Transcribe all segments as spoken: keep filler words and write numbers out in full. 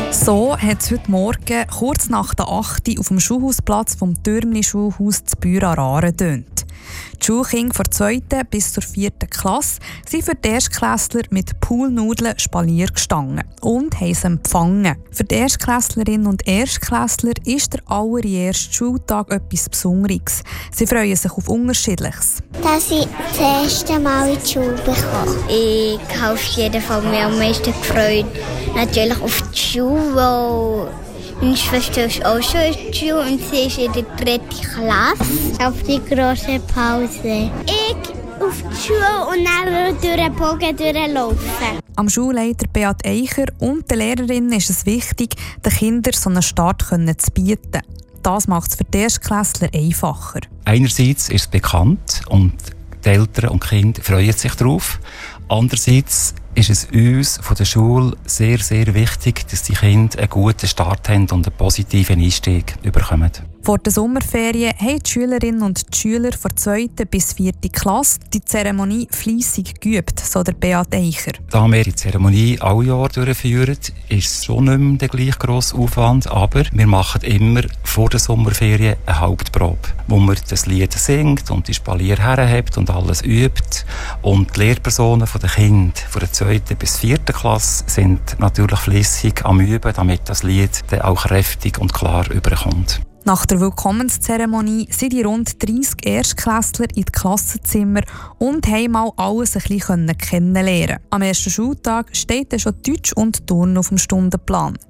So hat es heute Morgen kurz nach der acht Uhr auf dem Schulhausplatz vom Türmli-Schulhaus zu Büren-Aaren getönt. Die Schulkinder von der zweiten bis zur vierten Klasse sind für die Erstklässler mit Poolnudeln Spalier gestanden und haben sie empfangen. Für die Erstklässlerinnen und Erstklässler ist der allererste Schultag etwas Besonderes. Sie freuen sich auf Unterschiedliches. Dass ich das erste Mal in die Schule bekomme. Ich habe auf jeden Fall mich am meisten gefreut. Natürlich auf die Schule, weil meine Schwester ist auch schon in der Schule und sie ist in der dritten Klasse. Auf die grosse Pause. Ich auf die Schule und dann durch den Bogen durchlaufen. Am Schulleiter Beat Eicher und den Lehrerinnen ist es wichtig, den Kindern so einen Start zu bieten. Das macht es für die Erstklässler einfacher. Einerseits ist es bekannt und die Eltern und die Kinder freuen sich darauf. Andererseits ist es uns von der Schule sehr, sehr wichtig, dass die Kinder einen guten Start haben und einen positiven Einstieg bekommen. Vor der Sommerferien haben die Schülerinnen und die Schüler von der zweiten bis vierten Klasse die Zeremonie fleissig geübt, so der Beat Eicher. Da wir die Zeremonie alle Jahre durchführen, ist es schon nicht mehr der gleich grosse Aufwand, aber wir machen immer vor der Sommerferien eine Hauptprobe, wo man das Lied singt und die Spalier herhebt und alles übt. Und die Lehrpersonen von den Kindern von der zweiten bis vierten Klasse sind natürlich fleissig am Üben, damit das Lied dann auch kräftig und klar überkommt. Nach der Willkommenszeremonie sind die rund dreissig Erstklässler in die Klassenzimmer und haben mal alles ein bisschen kennenlernen. Am ersten Schultag steht dann schon Deutsch und Turnen auf dem Stundenplan.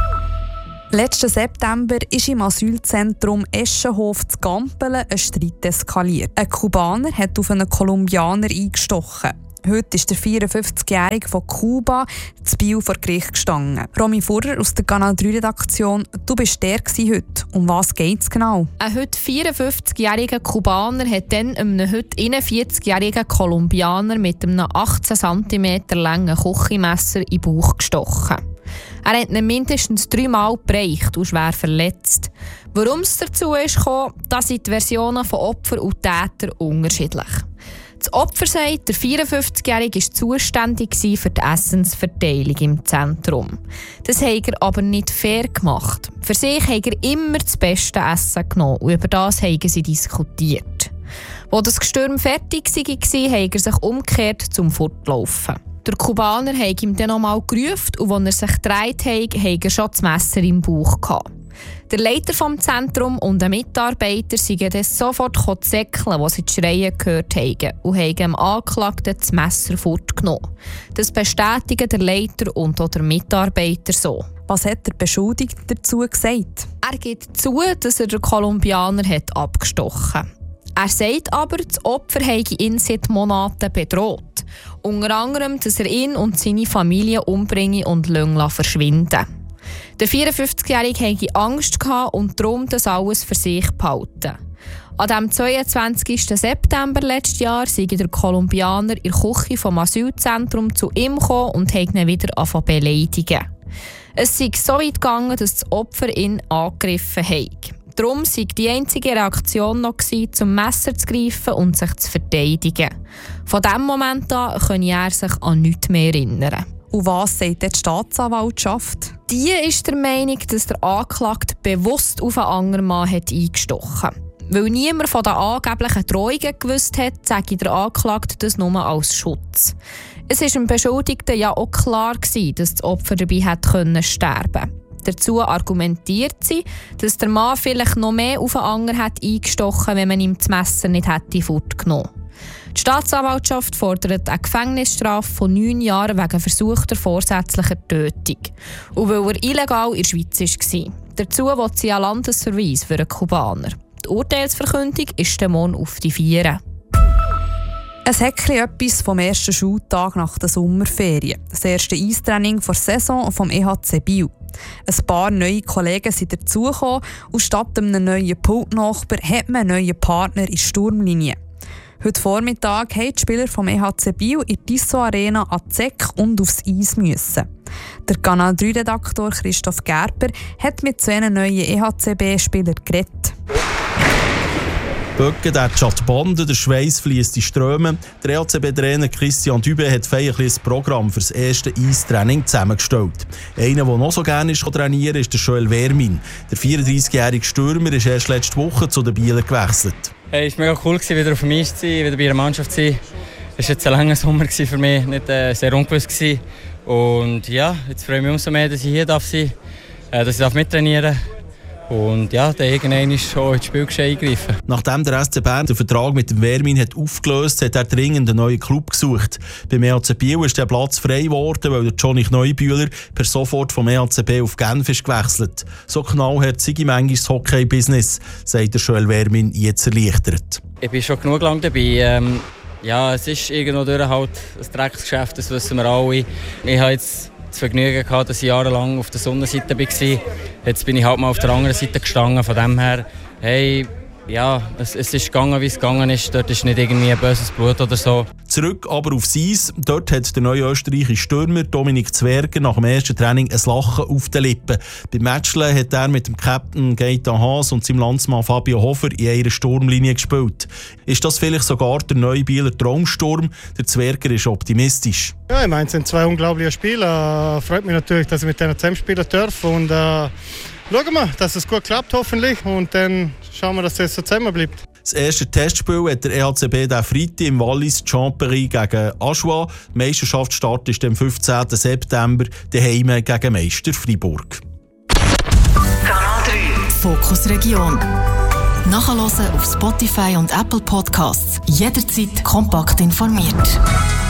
Letzten September ist im Asylzentrum Eschenhof zu Gampelen ein Streit eskaliert. Ein Kubaner hat auf einen Kolumbianer eingestochen. Heute ist der vierundfünfzigjährige von Kuba zu Biel vor Gericht gestanden. Romy Furrer aus der Kanal drei Redaktion, du bist der heute. Um was geht es genau? Ein heute vierundfünfzigjähriger Kubaner hat dann einem heute einundvierzigjährigen Kolumbianer mit einem achtzehn Zentimeter langen Küchenmesser in den Bauch gestochen. Er hat ihn mindestens dreimal gebrochen und schwer verletzt. Warum es dazu ist gekommen, da sind die Versionen von Opfer und Täter unterschiedlich. Das Opfer sagt, der vierundfünfzigjährige war zuständig für die Essensverteilung im Zentrum. Das hat er aber nicht fair gemacht. Für sich hat er immer das beste Essen genommen und über das haben sie diskutiert. Als das Gestürm fertig war, hat er sich umgekehrt zum Fortlaufen. Der Kubaner hat ihm dann nochmal gerufen und als er sich gedreht hat, hat er schon das Messer im Bauch gehabt. Der Leiter des Zentrums und ein Mitarbeiter sind dann sofort zäckeln, als sie die Schreien gehört haben und haben dem Angeklagten das Messer fortgenommen. Das bestätigen der Leiter und auch der Mitarbeiter so. Was hat der Beschuldigte dazu gesagt? Er gibt zu, dass er den Kolumbianer hat abgestochen hat. Er sagt aber, das Opfer habe ihn seit Monaten bedroht. Unter anderem, dass er ihn und seine Familie umbringe und verschwinden. Der vierundfünfzigjährige hatte Angst und darum das alles für sich behalten. An dem zweiundzwanzigsten September letztes Jahr sei der Kolumbianer in der Küche vom Asylzentrum zu ihm gekommen und hat ihn wieder angefangen zu beleidigen. Es sei so weit gegangen, dass das Opfer ihn angegriffen hat. Darum sei die einzige Reaktion noch gewesen, zum Messer zu greifen und sich zu verteidigen. Von diesem Moment an könne er sich an nichts mehr erinnern. Und was sagt die Staatsanwaltschaft? Die ist der Meinung, dass der Angeklagte bewusst auf einen anderen Mann hat eingestochen hat. Weil niemand von den angeblichen Drohungen gewusst hat, sage der Angeklagte das nur als Schutz. Es war dem Beschuldigten ja auch klar gewesen, dass das Opfer dabei hätte sterben können. Dazu argumentiert sie, dass der Mann vielleicht noch mehr auf einen anderen hat eingestochen, wenn man ihm das Messer nicht hätte fortgenommen. Die Staatsanwaltschaft fordert eine Gefängnisstrafe von neun Jahren wegen versuchter vorsätzlicher Tötung. Und weil er illegal in der Schweiz war. Dazu will sie einen Landesverweis für einen Kubaner. Die Urteilsverkündung ist der Morgen auf die Vier. Es hat etwas vom ersten Schultag nach der Sommerferien. Das erste Eistraining der Saison vom E H C Biel. Ein paar neue Kollegen sind dazugekommen und statt einem neuen Pultnachbar hat man einen neuen Partner in der Sturmlinie. Heute Vormittag mussten die Spieler vom E H C Biel in die Tissot Arena an die Zeck und aufs Eis müssen. Der Kanal drei Redaktor Christoph Gerber hat mit zwei neuen E H C B-Spielern geredet. Böcke, der Chatbande, der Schweiß fließt in Ströme. Der E H C B-Trainer Christian Dübe hat feierlich ein Programm für das erste Eistraining zusammengestellt. Einer, der noch so gerne ist, trainieren ist der Joel Wermin. Der vierunddreißigjährige Stürmer ist erst letzte Woche zu den Bielern gewechselt. Hey, es war mega cool, wieder auf dem Eis zu sein, wieder bei einer Mannschaft zu sein. Es war jetzt ein langer Sommer für mich, nicht äh, sehr ungewiss gewesen. Und ja, jetzt freue ich mich umso mehr, dass ich hier darf sein darf, äh, dass ich mittrainieren darf. Und ja, dann irgendwann ist schon ins Spielgeschehen eingreifen. Nachdem der S C Bern den Vertrag mit dem Wermin hat aufgelöst hat, hat er dringend einen neuen Club gesucht. Beim E H C Biel ist der Platz frei geworden, weil der Johnny Neubühler per sofort vom E H C B auf Genf ist gewechselt. So knallhart sei manchmal das Hockey-Business, sagt der Joel Wermin jetzt erleichtert. Ich bin schon genug lang dabei. Ähm, ja, es ist irgendwo durch halt ein Drecksgeschäft, das wissen wir alle. Ich habe jetzt das Vergnügen gehabt, dass ich jahrelang auf der Sonnenseite war. Jetzt bin ich halt mal auf der anderen Seite gestanden. Von dem her, hey, ja, es, es ist gegangen, wie es gegangen ist. Dort ist nicht irgendwie ein böses Blut oder so. Zurück aber aufs Eis. Dort hat der neue österreichische Stürmer Dominik Zwerger nach dem ersten Training ein Lachen auf den Lippen. Beim Matchle hat er mit dem Captain Gaetan Haas und seinem Landsmann Fabio Hofer in einer Sturmlinie gespielt. Ist das vielleicht sogar der neue Bieler Traumsturm? Der Zwerger ist optimistisch. Ja, ich meine, es sind zwei unglaubliche Spieler. Freut mich natürlich, dass ich mit denen zusammenspielen darf. Und äh, schauen wir, dass es gut klappt hoffentlich. Und dann schauen wir, dass es so zusammen bleibt. Das erste Testspiel hat der E H C B diesen Freitag im Wallis Champery gegen Ajoie. Die Meisterschaftsstart ist am fünfzehnten September daheim gegen Meister Freiburg. Kanal drei Fokus Region. Nachhören auf Spotify und Apple Podcasts. Jederzeit kompakt informiert.